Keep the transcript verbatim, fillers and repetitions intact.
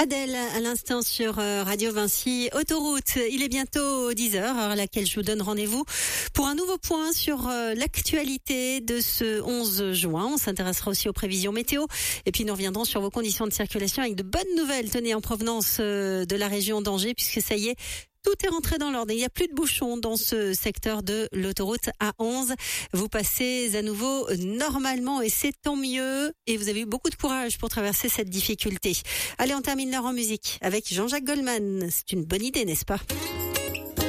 Adèle, à l'instant sur Radio Vinci Autoroute. Il est bientôt dix heures, à laquelle je vous donne rendez-vous pour un nouveau point sur l'actualité de ce onze juin. On s'intéressera aussi aux prévisions météo et puis nous reviendrons sur vos conditions de circulation avec de bonnes nouvelles, tenez, en provenance de la région d'Angers, puisque ça y est, tout est rentré dans l'ordre. Il n'y a plus de bouchons dans ce secteur de l'autoroute A onze. Vous passez à nouveau normalement et c'est tant mieux. Et vous avez eu beaucoup de courage pour traverser cette difficulté. Allez, on termine l'heure en musique avec Jean-Jacques Goldman. C'est une bonne idée, n'est-ce pas ?